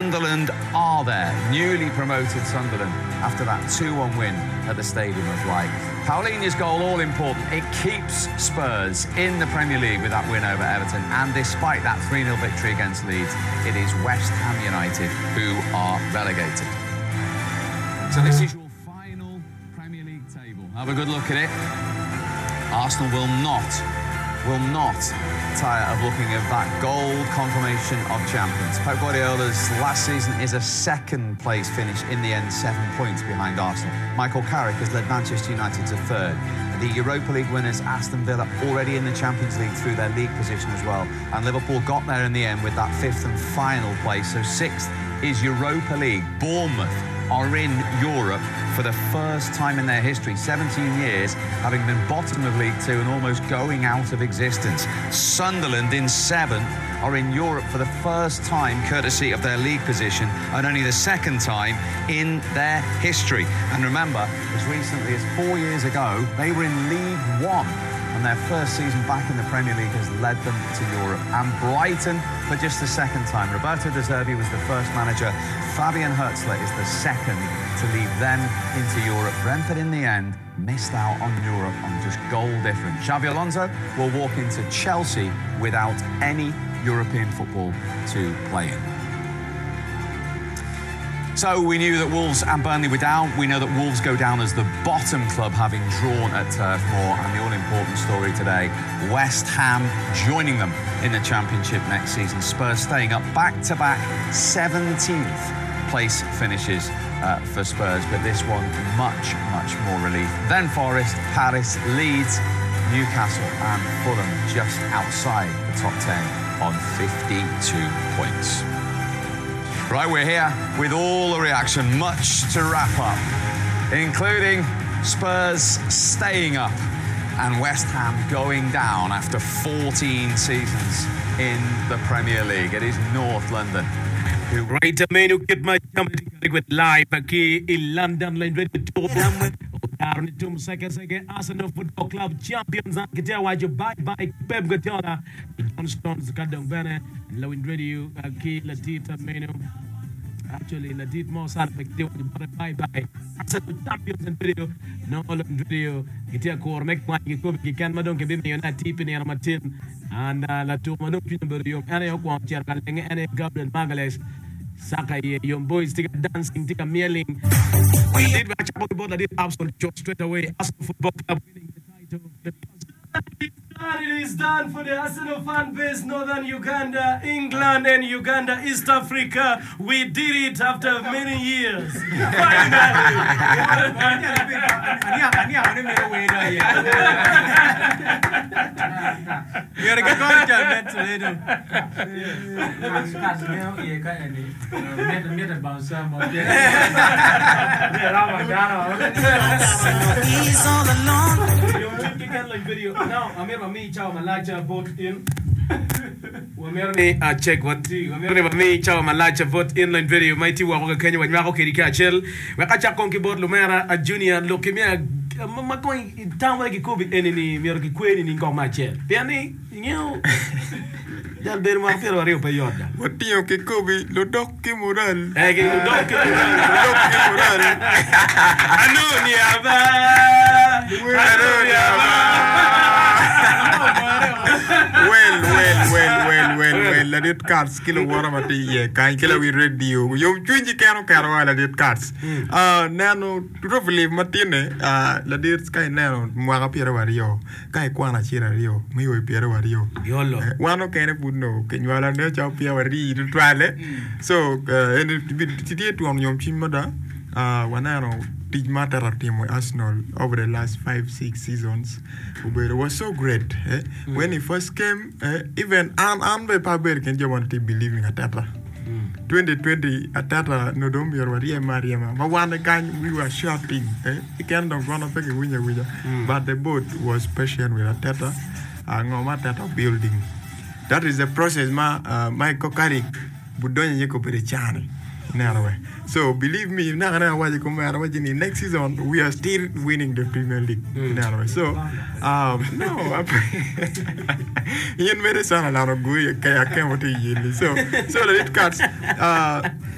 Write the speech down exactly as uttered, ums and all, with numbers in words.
Sunderland are there, newly promoted Sunderland, after that two one win at the Stadium of Light. Paulinho's goal, all important. It keeps Spurs in the Premier League with that win over Everton, and despite that three nil victory against Leeds, it is West Ham United who are relegated. So this is your final Premier League table. Have a good look at it. Arsenal will not, will not tire of looking at that gold confirmation of champions. Pep Guardiola's last season is a second place finish in the end, seven points behind Arsenal. Michael Carrick has led Manchester United to third. The Europa League winners Aston Villa already in the Champions League through their league position as well. And Liverpool got there in the end with that fifth and final place. So sixth is Europa League. Bournemouth are in Europe for the first time in their history, seventeen years, having been bottom of League Two and almost going out of existence. Sunderland in seventh are in Europe for the first time, courtesy of their league position, and only the second time in their history. And remember, as recently as four years ago, they were in League One, and their first season back in the Premier League has led them to Europe. And Brighton for just the second time. Roberto De Zerbi was the first manager. Fabian Hürzeler is the second to lead them into Europe. Brentford, in the end, missed out on Europe on just goal difference. Xabi Alonso will walk into Chelsea without any European football to play in. So we knew that Wolves and Burnley were down. We know that Wolves go down as the bottom club, having drawn at Turf Moor. And the all-important story today, West Ham joining them in the Championship next season. Spurs staying up back-to-back seventeenth place finishes uh, for Spurs. But this one, much, much more relief. Then Forest, Paris, Leeds, Newcastle and Fulham just outside the top ten on fifty-two points. Right, we're here with all the reaction, much to wrap up, including Spurs staying up and West Ham going down after fourteen seasons in the Premier League. It is North London who... Right, menu get my comedy with live aquí in London, Line Radio Darn it, two seconds again. Arsenal Football Club champions. And get there, why you bye bye, Pep Guardiola, John Stones, Kadang Bene, Lawin Radio, aquí Latita menu. Actually, Latit Mosan, bye bye. Arsenal champions in video. No, all in video. Get here, core, make one, you could be can, Madon, give me a tip in your matin. And La two Madon, you and I want to any Gabriel Magales. Saka, young boys, take a dancing, take a mealing. We did watch about the Arsenal straight away. Arsenal Football Club winning the title. And it is done for the Arsenal fan base, Northern Uganda, England and Uganda, East Africa. We did it after many years. He's all alone. Video. Now, Amir me chow malacha vote in. Amir me a check what tea. Amir me chow malacha vote in line video. Mighty wa ko Kenya wa nyako kirika chel. Wa kacha konki board Lumera a junior lokemia makoi tamu ki kubi enini mi ki kweni ni ngoma chel. Piani nyo. Dal ber ma pero rio peyoda. Watio ki kubi lodok ki moral. Eh ki lodok ki moral. Lodok ki moral. Anu ni aba. Anu ni aba. Well, well, well, well, well, well. La dit cards kilo wara mati ye kan kila we radio. Yo chunji kano karo la dit cards. Ah, nano roughly matine ah la dit sky nano mwaka piero wario. Kai kwana chira rio. Miwe piero wario. Yolo. Wano kene puno kenyala ne cha piero wari twale. So, eh titi tu on yom chimada. Ah, wanano did matter at team with Arsenal over the last five, six seasons. But it was so great. Eh? Mm. When he first came, eh, even Anne Anne Paber can you want to believe in Atata. Mm. twenty twenty Atata no don't be already Mariama. But one again we were shouting, eh? You can't don't run up a winner with her. But the boat was patient with Atata and no matter building. That is the process ma uh, my Kokarik Budonya Yeko Perichani. So believe me, next season we are still winning the Premier League. Mm. So um, no, Ian made a son of so so the cards. Uh,